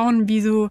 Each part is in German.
schauen,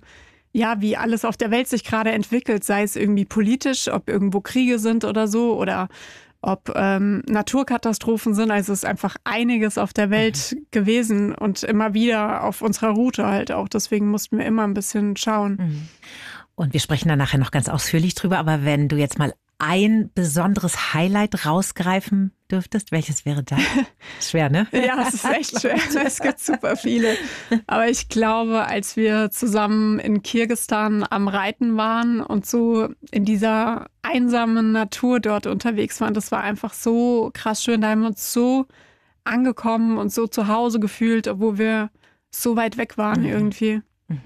wie alles auf der Welt sich gerade entwickelt, sei es irgendwie politisch, ob irgendwo Kriege sind oder so oder ob Naturkatastrophen sind. Also es ist einfach einiges auf der Welt gewesen und immer wieder auf unserer Route halt auch. Deswegen mussten wir immer ein bisschen schauen. Und wir sprechen da nachher noch ganz ausführlich drüber. Aber wenn du jetzt mal ein besonderes Highlight rausgreifen dürftest, welches wäre das? Schwer, ne? Ja, es ist echt schwer. Es gibt super viele. Aber ich glaube, als wir zusammen in Kirgisistan am Reiten waren und so in dieser einsamen Natur dort unterwegs waren, das war einfach so krass schön. Da haben wir uns so angekommen und so zu Hause gefühlt, obwohl wir so weit weg waren irgendwie.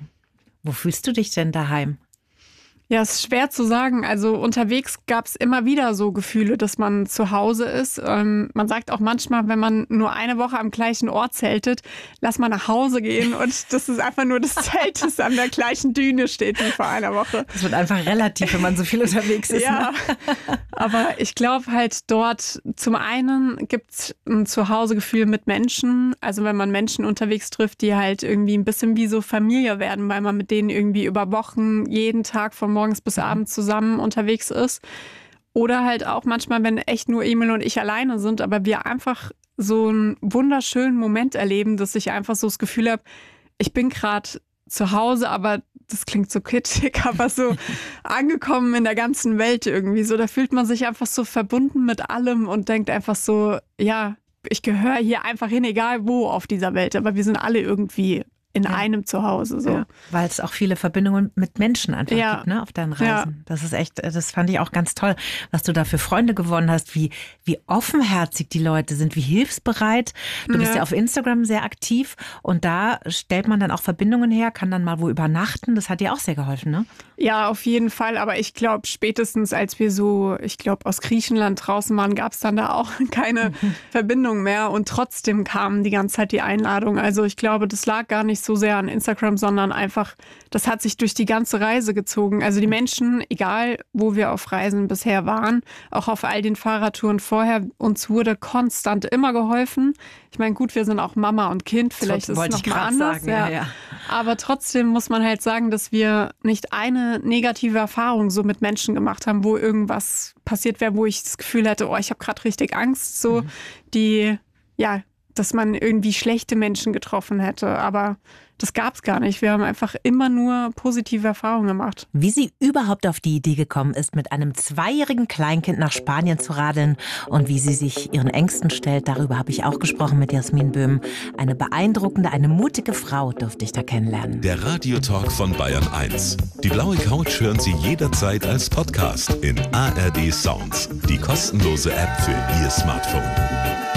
Wo fühlst du dich denn daheim? Ja, es ist schwer zu sagen. Also unterwegs gab es immer wieder so Gefühle, dass man zu Hause ist. Man sagt auch manchmal, wenn man nur eine Woche am gleichen Ort zeltet, lass mal nach Hause gehen. Und das ist einfach nur das Zelt, das an der gleichen Düne steht wie vor einer Woche. Das wird einfach relativ, wenn man so viel unterwegs ist. Ja, ne? Aber ich glaube halt dort, zum einen gibt es ein Zuhausegefühl mit Menschen. Also wenn man Menschen unterwegs trifft, die halt irgendwie ein bisschen wie so Familie werden, weil man mit denen irgendwie über Wochen jeden Tag von morgens bis abends zusammen unterwegs ist. Oder halt auch manchmal, wenn echt nur Emil und ich alleine sind, aber wir einfach so einen wunderschönen Moment erleben, dass ich einfach so das Gefühl habe, ich bin gerade zu Hause, aber das klingt so kitschig, aber so angekommen in der ganzen Welt irgendwie. So, da fühlt man sich einfach so verbunden mit allem und denkt einfach so, ja, ich gehöre hier einfach hin, egal wo auf dieser Welt, aber wir sind alle irgendwie in einem Zuhause. So. Ja, weil es auch viele Verbindungen mit Menschen einfach gibt, ne, auf deinen Reisen. Ja. Das ist echt, das fand ich auch ganz toll, was du da für Freunde gewonnen hast, wie offenherzig die Leute sind, wie hilfsbereit. Du bist ja auf Instagram sehr aktiv und da stellt man dann auch Verbindungen her, kann dann mal wo übernachten. Das hat dir auch sehr geholfen, ne? Ja, auf jeden Fall. Aber ich glaube, spätestens als wir aus Griechenland draußen waren, gab es dann da auch keine Verbindung mehr. Und trotzdem kamen die ganze Zeit die Einladungen. Also ich glaube, das lag gar nicht so sehr an Instagram, sondern einfach, das hat sich durch die ganze Reise gezogen. Also die Menschen, egal wo wir auf Reisen bisher waren, auch auf all den Fahrradtouren vorher, uns wurde konstant immer geholfen. Ich meine, gut, wir sind auch Mama und Kind, vielleicht ist es noch mal anders. Sagen, ja. Aber trotzdem muss man halt sagen, dass wir nicht eine negative Erfahrung so mit Menschen gemacht haben, wo irgendwas passiert wäre, wo ich das Gefühl hätte, ich habe gerade richtig Angst, so dass man irgendwie schlechte Menschen getroffen hätte. Aber das gab es gar nicht. Wir haben einfach immer nur positive Erfahrungen gemacht. Wie sie überhaupt auf die Idee gekommen ist, mit einem 2-jährigen Kleinkind nach Spanien zu radeln und wie sie sich ihren Ängsten stellt, darüber habe ich auch gesprochen mit Jasmin Böhm. Eine beeindruckende, eine mutige Frau durfte ich da kennenlernen. Der Radiotalk von Bayern 1. Die blaue Couch hören Sie jederzeit als Podcast in ARD Sounds. Die kostenlose App für Ihr Smartphone.